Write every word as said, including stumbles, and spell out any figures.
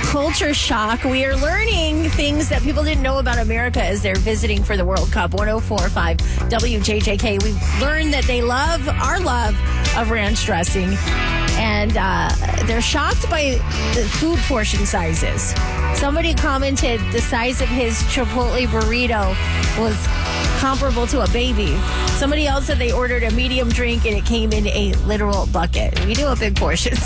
culture shock. We are learning things that people didn't know about America as they're visiting for the World Cup. one oh four point five W J J K. We've learned that they love our love of ranch dressing, and uh, they're shocked by the food portion sizes. Somebody commented the size of his Chipotle burrito was comparable to a baby. Somebody else said they ordered a medium drink and it came in a literal bucket. We do a big portions.